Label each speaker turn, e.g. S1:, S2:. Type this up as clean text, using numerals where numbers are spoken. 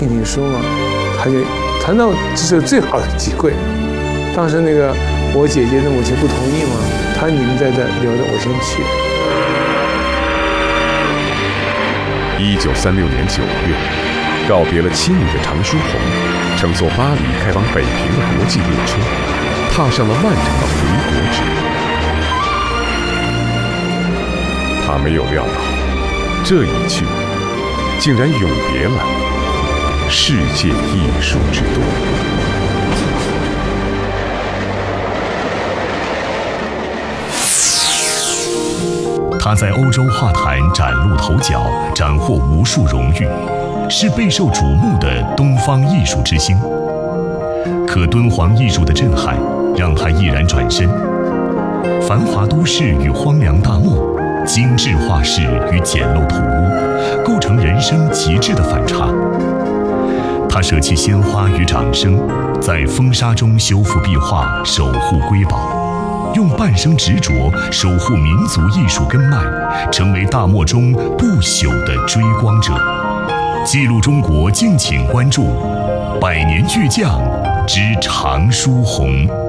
S1: 你说嘛，他那这是最好的机会。当时那个我姐姐的母亲不同意嘛，她说你们在这留着，我先去。
S2: 1936年9月，告别了妻女的常书鸿，乘坐巴黎开往北平的国际列车，踏上了漫长的回国之路。他没有料到，这一去，竟然永别了世界艺术之都。
S3: 他在欧洲画坛崭露头角，斩获无数荣誉，是备受瞩目的东方艺术之星。可敦煌艺术的震撼，让他毅然转身。繁华都市与荒凉大漠，精致画室与简陋土屋，构成人生极致的反差。他舍弃鲜花与掌声，在风沙中修复壁画，守护瑰宝。用半生执着守护民族艺术根脉，成为大漠中不朽的追光者。记录中国，敬请关注《百年巨匠之常书鸿》。